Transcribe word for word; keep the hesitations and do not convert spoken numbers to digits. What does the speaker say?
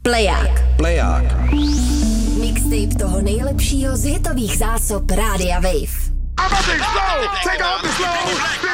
Pleják. Pleják. Mixtape toho nejlepšího z hitových zásob Rádia Wave.